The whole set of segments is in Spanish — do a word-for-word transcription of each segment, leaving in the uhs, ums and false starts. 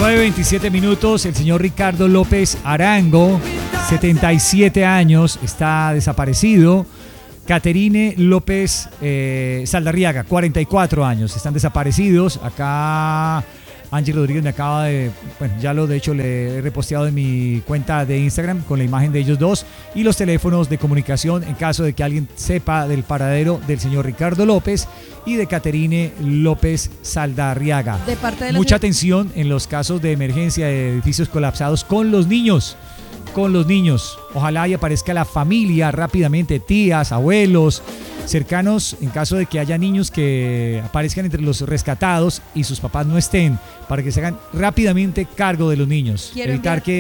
nueve veintisiete minutos, el señor Ricardo López Arango, setenta y siete años, está desaparecido. Caterine López eh, Saldarriaga, cuarenta y cuatro años, están desaparecidos. Acá Angie Rodríguez me acaba de, bueno, ya lo de hecho le he reposteado en mi cuenta de Instagram con la imagen de ellos dos y los teléfonos de comunicación en caso de que alguien sepa del paradero del señor Ricardo López y de Caterine López Saldarriaga. De parte de Mucha atención en los casos de emergencia de edificios colapsados con los niños. Con los niños. Ojalá y aparezca la familia rápidamente, tías, abuelos, cercanos, en caso de que haya niños que aparezcan entre los rescatados y sus papás no estén, para que se hagan rápidamente cargo de los niños. Quiero Evitar enviar...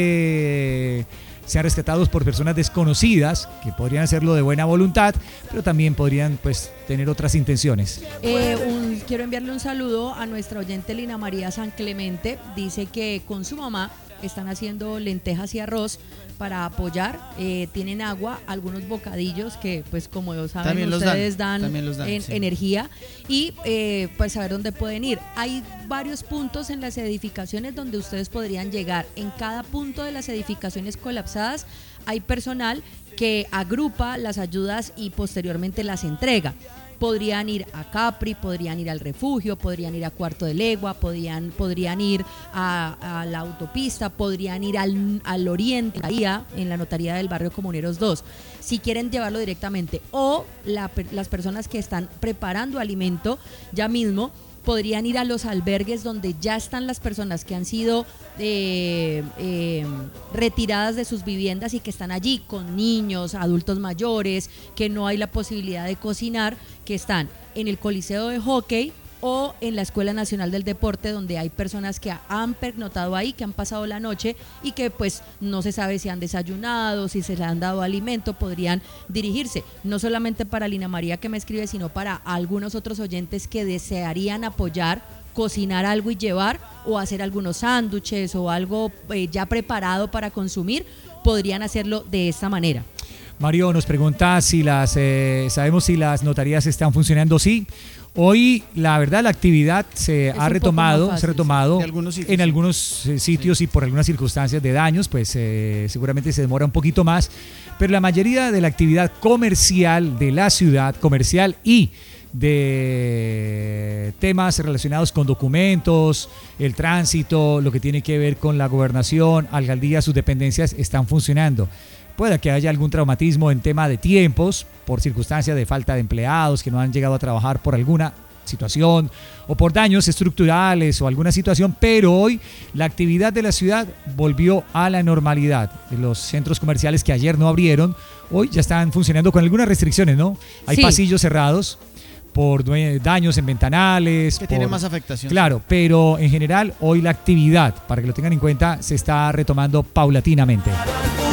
que sean rescatados por personas desconocidas, que podrían hacerlo de buena voluntad, pero también podrían pues tener otras intenciones. Eh, un, quiero enviarle un saludo a nuestra oyente Lina María San Clemente. Dice que con su mamá están haciendo lentejas y arroz para apoyar, eh, tienen agua, algunos bocadillos que pues como saben también ustedes dan, dan, dan, dan en, sí. energía y eh, pues saber dónde pueden ir. Hay varios puntos en las edificaciones donde ustedes podrían llegar. En cada punto de las edificaciones colapsadas hay personal que agrupa las ayudas y posteriormente las entrega. Podrían ir a Capri, podrían ir al refugio, podrían ir a Cuarto de Legua, podrían, podrían ir a, a la autopista, podrían ir al, al oriente, en la notaría del barrio Comuneros dos, si quieren llevarlo directamente. O la, las personas que están preparando alimento ya mismo podrían ir a los albergues donde ya están las personas que han sido eh, eh, retiradas de sus viviendas y que están allí con niños, adultos mayores, que no hay la posibilidad de cocinar, que están en el Coliseo de Hockey o en la Escuela Nacional del Deporte, donde hay personas que han pernoctado ahí, que han pasado la noche y que pues no se sabe si han desayunado, si se les han dado alimento, podrían dirigirse, no solamente para Lina María que me escribe, sino para algunos otros oyentes que desearían apoyar, cocinar algo y llevar, o hacer algunos sándwiches o algo eh, ya preparado para consumir, podrían hacerlo de esta manera. Mario nos pregunta si las, eh, sabemos si las notarías están funcionando. Sí. Hoy, la verdad, la actividad se es ha retomado, fácil, se ha retomado sí. algunos sitios, en algunos eh, sitios sí. y por algunas circunstancias de daños, pues eh, seguramente se demora un poquito más, pero la mayoría de la actividad comercial de la ciudad, comercial y de temas relacionados con documentos, el tránsito, lo que tiene que ver con la gobernación, alcaldía, sus dependencias, están funcionando. Puede que haya algún traumatismo en tema de tiempos, por circunstancia de falta de empleados que no han llegado a trabajar por alguna situación o por daños estructurales o alguna situación, pero hoy la actividad de la ciudad volvió a la normalidad. Los centros comerciales que ayer no abrieron, hoy ya están funcionando con algunas restricciones, ¿no? Hay sí. pasillos cerrados por daños en ventanales. Que por, tiene más afectación. Claro, pero en general hoy la actividad, para que lo tengan en cuenta, se está retomando paulatinamente.